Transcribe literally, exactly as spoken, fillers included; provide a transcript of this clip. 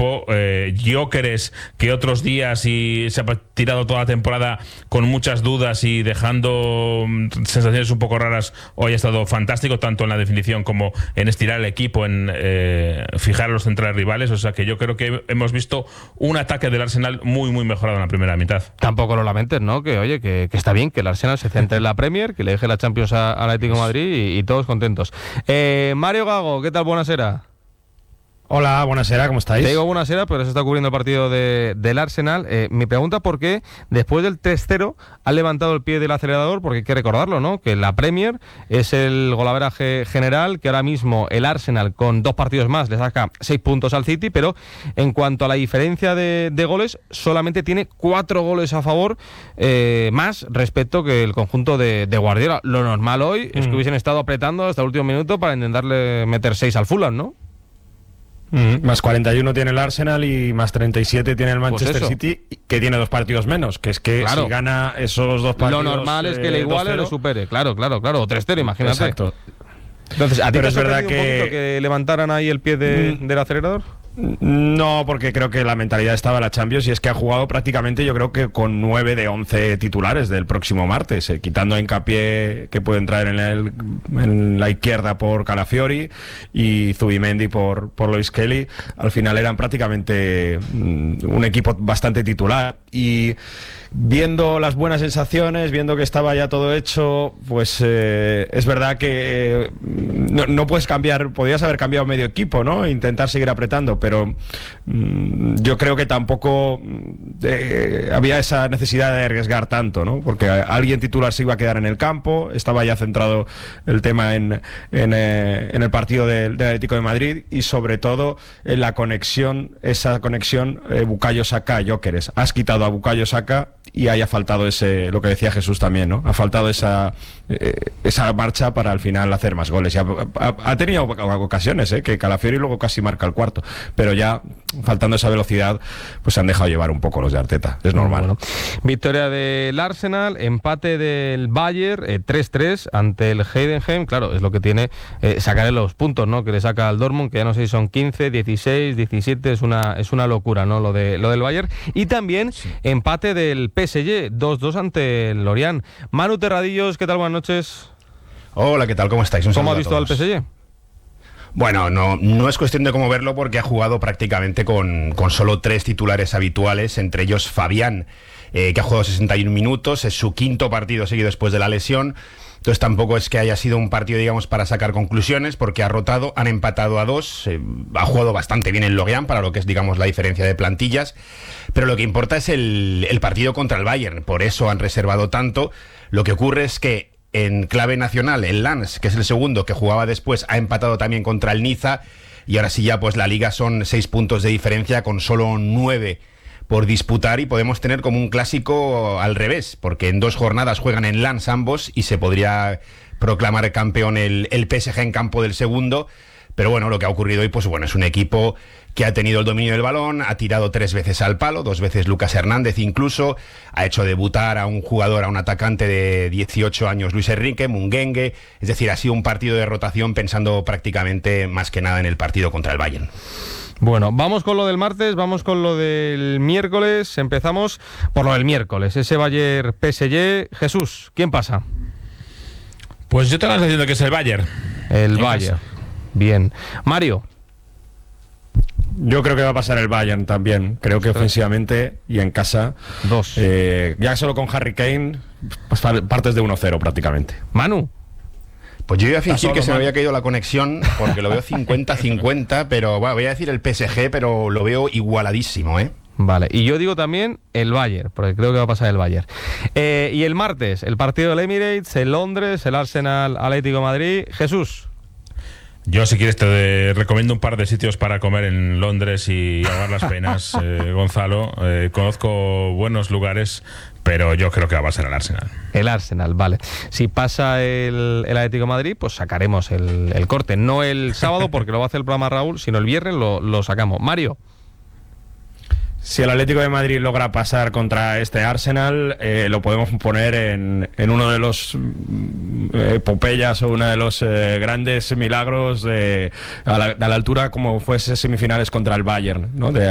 equipo. Eh, Gyökeres, que otros días y se ha tirado toda la temporada con muchas dudas y dejando sensaciones un poco raras, hoy ha estado fantástico, tanto en la definición como en estirar el equipo, en eh, fijar a los centrales rivales. O sea que yo creo que hemos visto un ataque del Arsenal muy, muy mejorado en la primera mitad. Tampoco lo lamentes, ¿no? Que oye, que, que está bien que el Arsenal se centre en la Premier, que le deje la Champions al Atlético de Madrid y, y todos contentos. Eh, Mario Gago, ¿qué tal? Buenasera. Hola, buenasera, ¿cómo estáis? Te digo buenasera, pero se está cubriendo el partido de, del Arsenal. Eh, mi pregunta, ¿por qué después del tres cero ha levantado el pie del acelerador? Porque hay que recordarlo, ¿no? Que la Premier es el golaveraje general, que ahora mismo el Arsenal con dos partidos más le saca seis puntos al City, pero en cuanto a la diferencia de, de goles, solamente tiene cuatro goles a favor eh, más respecto que el conjunto de, de Guardiola. Lo normal hoy mm. es que hubiesen estado apretando hasta el último minuto para intentarle meter seis al Fulham, ¿no? Mm, más cuarenta y uno tiene el Arsenal y más treinta y siete tiene el Manchester pues City, que tiene dos partidos menos, que es que claro, si gana esos dos partidos... Lo normal es que le iguale o le supere, claro, claro, claro, o tres cero, imagínate. Exacto. Entonces, ¿a ti Pero te es verdad que... que... un poquito que levantaran ahí el pie de, mm. del acelerador? No, porque creo que la mentalidad estaba en la Champions y es que ha jugado prácticamente, yo creo que con nueve de once titulares del próximo martes, eh, quitando a Hincapié, que puede entrar en, el, en la izquierda por Calafiori, y Zubimendi por, por Lois Kelly. Al final eran prácticamente mm, un equipo bastante titular, y viendo las buenas sensaciones, viendo que estaba ya todo hecho, pues eh, es verdad que eh, no, no puedes cambiar, podías haber cambiado medio equipo, ¿no? Intentar seguir apretando, pero mmm, yo creo que tampoco eh, había esa necesidad de arriesgar tanto, ¿no? Porque alguien titular se iba a quedar en el campo, estaba ya centrado el tema en, en, eh, en el partido del, del Atlético de Madrid, y sobre todo en la conexión, esa conexión eh, Bukayo Saka-Gyökeres. Has quitado a Bukayo Saka y haya faltado ese, lo que decía Jesús también, ¿no? Ha faltado esa eh, esa marcha para al final hacer más goles. Y ha, ha, ha tenido ocasiones, ¿eh? Que Calafiori luego casi marca el cuarto, pero ya faltando esa velocidad, pues se han dejado llevar un poco los de Arteta, es normal. Bueno, victoria del Arsenal, empate del Bayern, eh, tres tres ante el Heidenheim. Claro, es lo que tiene eh, sacarle los puntos, ¿no? Que le saca al Dortmund, que ya no sé si son quince, dieciséis, diecisiete, es una, es una locura, ¿no? Lo de lo del Bayern. Y también sí, empate del P S G, dos dos ante el Lorient. Manu Terradillos, ¿qué tal? Buenas noches. Hola, ¿qué tal? ¿Cómo estáis? Un ¿Cómo has visto al P S G? Bueno, no, no es cuestión de cómo verlo, porque ha jugado prácticamente con, con solo tres titulares habituales, entre ellos Fabián, eh, que ha jugado sesenta y un minutos, es su quinto partido seguido después de la lesión. Entonces tampoco es que haya sido un partido, digamos, para sacar conclusiones, porque ha rotado, han empatado a dos, eh, ha jugado bastante bien el Lorient para lo que es, digamos, la diferencia de plantillas, pero lo que importa es el, el partido contra el Bayern, por eso han reservado tanto. Lo que ocurre es que en clave nacional, el Lens, que es el segundo, que jugaba después, ha empatado también contra el Niza, y ahora sí ya pues la liga son seis puntos de diferencia con solo nueve por disputar, y podemos tener como un clásico al revés, porque en dos jornadas juegan en Lens ambos y se podría proclamar campeón el, el P S G en campo del segundo. Pero bueno, lo que ha ocurrido hoy, pues bueno, es un equipo que ha tenido el dominio del balón, ha tirado tres veces al palo, dos veces Lucas Hernández incluso, ha hecho debutar a un jugador, a un atacante de dieciocho años, Luis Enrique, Mungengue, es decir, ha sido un partido de rotación pensando prácticamente más que nada en el partido contra el Bayern. Bueno, vamos con lo del martes, vamos con lo del miércoles, empezamos por lo del miércoles, ese Bayern P S G. Jesús, ¿quién pasa? Pues yo te vas diciendo que es el Bayern. El Bayern, bien. Mario. Yo creo que va a pasar el Bayern también. Creo que ofensivamente y en casa. Dos. Eh, ya solo con Harry Kane, pues partes de uno cero prácticamente. Manu. Pues yo iba a fingir que se me había caído la conexión, porque lo veo cincuenta cincuenta, pero bueno, voy a decir el P S G, pero lo veo igualadísimo, ¿eh? Vale, y yo digo también el Bayern, porque creo que va a pasar el Bayern. Eh, y el martes, el partido del Emirates, en Londres, el Arsenal Atlético de Madrid. Jesús. Yo, si quieres, te recomiendo un par de sitios para comer en Londres y ahogar las penas, eh, Gonzalo. Eh, conozco buenos lugares, pero yo creo que va a pasar el Arsenal. El Arsenal, vale. Si pasa el, el Atlético de Madrid, pues sacaremos el, el corte. No el sábado, porque lo va a hacer el programa Raúl, sino el viernes lo, lo sacamos. Mario. Si el Atlético de Madrid logra pasar contra este Arsenal, eh, lo podemos poner en, en uno de los eh, epopeyas o uno de los eh, grandes milagros de, a, la, a la altura como fuese semifinales contra el Bayern, ¿no? De